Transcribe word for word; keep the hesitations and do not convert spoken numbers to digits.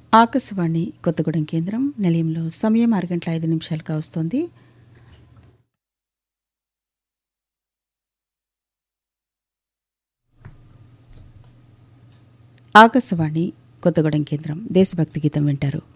ఆకాశవాణి కొత్తగూడెం కేంద్రం నిలయంలో సమయం ఆరు గంటల ఐదు నిమిషాలుగా వస్తోంది. ఆకాశవాణి కొత్తగూడెం కేంద్రం దేశభక్తి గీతం వింటారు.